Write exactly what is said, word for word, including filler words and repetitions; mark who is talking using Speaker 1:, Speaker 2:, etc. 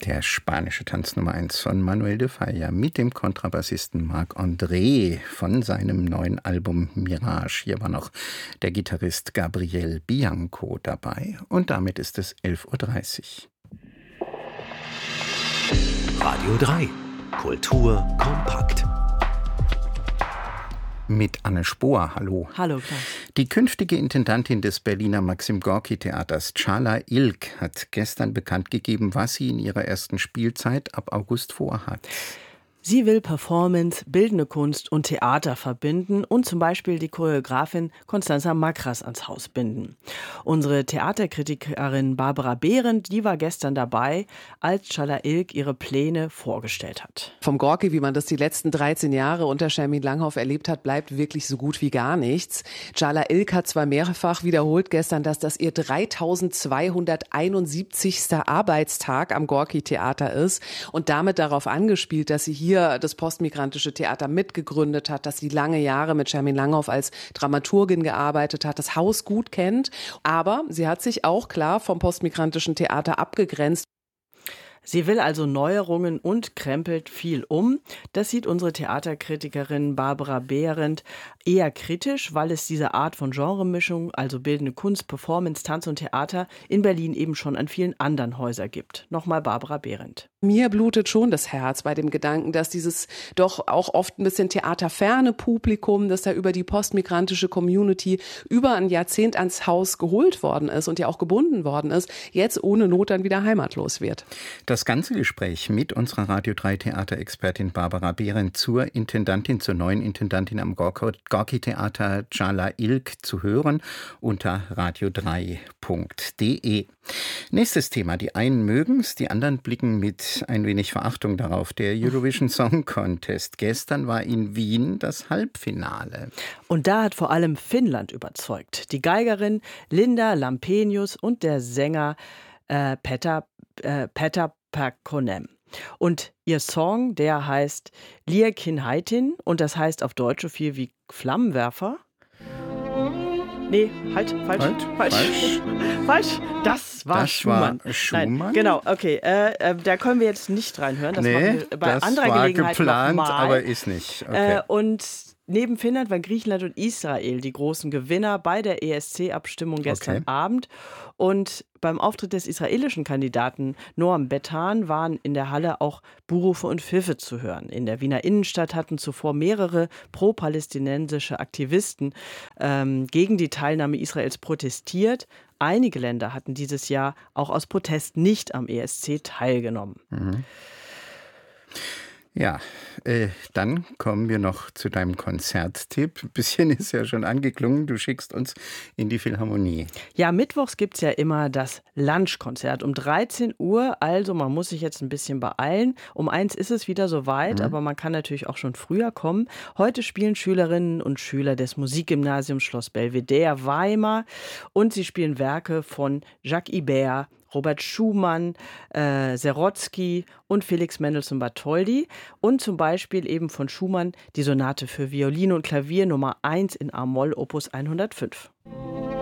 Speaker 1: Der spanische Tanz Nummer eins von Manuel de Falla mit dem Kontrabassisten Marc André von seinem neuen Album Mirage. Hier war noch der Gitarrist Gabriel Bianco dabei. Und damit ist es elf Uhr dreißig.
Speaker 2: Radio drei. Kultur kompakt.
Speaker 1: Mit Anne Spohr, hallo.
Speaker 3: Hallo, Klaus.
Speaker 1: Die künftige Intendantin des Berliner Maxim-Gorki-Theaters, Çağla İlk, hat gestern bekannt gegeben, was sie in ihrer ersten Spielzeit ab August vorhat.
Speaker 3: Sie will Performance, bildende Kunst und Theater verbinden und zum Beispiel die Choreografin Constanza Makras ans Haus binden. Unsere Theaterkritikerin Barbara Behrendt, die war gestern dabei, als Çağla İlk ihre Pläne vorgestellt hat.
Speaker 4: Vom Gorki, wie man das die letzten dreizehn Jahre unter Schermin Langhoff erlebt hat, bleibt wirklich so gut wie gar nichts. Çağla İlk hat zwar mehrfach wiederholt gestern, dass das ihr dreitausendzweihunderteinundsiebzigster Arbeitstag am Gorki-Theater ist und damit darauf angespielt, dass sie hier das postmigrantische Theater mitgegründet hat, dass sie lange Jahre mit Schermin Langhoff als Dramaturgin gearbeitet hat, das Haus gut kennt. Aber sie hat sich auch klar vom postmigrantischen Theater abgegrenzt.
Speaker 3: Sie will also Neuerungen und krempelt viel um. Das sieht unsere Theaterkritikerin Barbara Behrendt eher kritisch, weil es diese Art von Genremischung, also bildende Kunst, Performance, Tanz und Theater, in Berlin eben schon an vielen anderen Häusern gibt. Nochmal Barbara Behrendt.
Speaker 4: Mir blutet schon das Herz bei dem Gedanken, dass dieses doch auch oft ein bisschen theaterferne Publikum, das da über die postmigrantische Community über ein Jahrzehnt ans Haus geholt worden ist und ja auch gebunden worden ist, jetzt ohne Not dann wieder heimatlos wird.
Speaker 1: Das ganze Gespräch mit unserer Radio drei Theaterexpertin Barbara Behrendt zur Intendantin, zur neuen Intendantin am Gorki-Theater Çağla İlk zu hören unter radio drei punkt de. Nächstes Thema. Die einen mögen's, die anderen blicken mit ein wenig Verachtung darauf. Der Eurovision Song Contest. Gestern war in Wien das Halbfinale.
Speaker 3: Und da hat vor allem Finnland überzeugt. Die Geigerin Linda Lampenius und der Sänger äh, Peter, äh, Peter Pakkonen. Und ihr Song, der heißt Liekhin Heitin und das heißt auf Deutsch so viel wie Flammenwerfer. Nee, halt, falsch,
Speaker 1: halt,
Speaker 3: falsch, falsch, falsch. Das war
Speaker 1: das
Speaker 3: Schumann.
Speaker 1: War Schumann?
Speaker 3: Nein, genau, okay, äh, äh, da können wir jetzt nicht reinhören. Das
Speaker 1: nee,
Speaker 3: machen wir bei
Speaker 1: das
Speaker 3: anderer
Speaker 1: war
Speaker 3: Gelegenheit
Speaker 1: geplant,
Speaker 3: noch mal.
Speaker 1: aber ist nicht. Okay.
Speaker 3: Äh, und neben Finnland waren Griechenland und Israel die großen Gewinner bei der E S C-Abstimmung gestern
Speaker 1: okay.
Speaker 3: Abend. Und beim Auftritt des israelischen Kandidaten Noam Betan waren in der Halle auch Buhrufe und Pfiffe zu hören. In der Wiener Innenstadt hatten zuvor mehrere pro-palästinensische Aktivisten ähm, gegen die Teilnahme Israels protestiert. Einige Länder hatten dieses Jahr auch aus Protest nicht am E S C teilgenommen.
Speaker 1: Mhm. Ja, äh, dann kommen wir noch zu deinem Konzerttipp. Ein bisschen ist ja schon angeklungen, du schickst uns in die Philharmonie.
Speaker 3: Ja, mittwochs gibt es ja immer das Lunchkonzert um dreizehn Uhr, also man muss sich jetzt ein bisschen beeilen. Um eins ist es wieder soweit, mhm. aber man kann natürlich auch schon früher kommen. Heute spielen Schülerinnen und Schüler des Musikgymnasiums Schloss Belvedere Weimar und sie spielen Werke von Jacques Ibert, Robert Schumann, äh, Serotsky und Felix Mendelssohn Bartholdy und zum Beispiel eben von Schumann die Sonate für Violine und Klavier Nummer eins in A-Moll Opus hundertfünf.